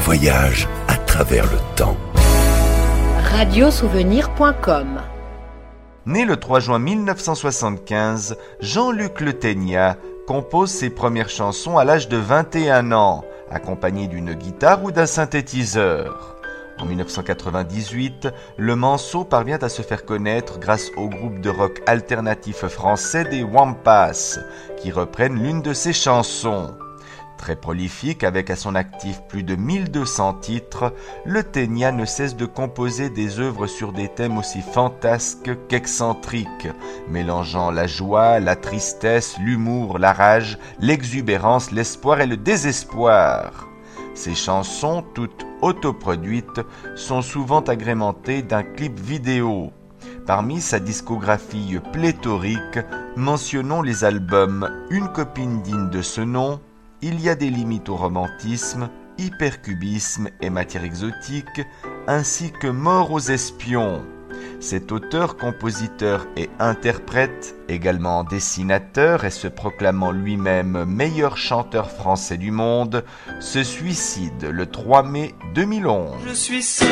voyage à travers le temps. Radiosouvenir.com. Né le 3 juin 1975, Jean-Luc Le Ténia compose ses premières chansons à l'âge de 21 ans, accompagné d'une guitare ou d'un synthétiseur. En 1998, le Manceau parvient à se faire connaître grâce au groupe de rock alternatif français des Wampas, qui reprennent l'une de ses chansons. Très prolifique, avec à son actif plus de 1200 titres, Le Ténia ne cesse de composer des œuvres sur des thèmes aussi fantasques qu'excentriques, mélangeant la joie, la tristesse, l'humour, la rage, l'exubérance, l'espoir et le désespoir. Ces chansons, toutes autoproduites, sont souvent agrémentées d'un clip vidéo. Parmi sa discographie pléthorique, mentionnons les albums Une copine digne de ce nom, Il y a des limites au romantisme, Hypercubisme et matière exotique, ainsi que Mort aux espions. Cet auteur, compositeur et interprète, également dessinateur et se proclamant lui-même meilleur chanteur français du monde, se suicide le 3 mai 2011. Je suis seul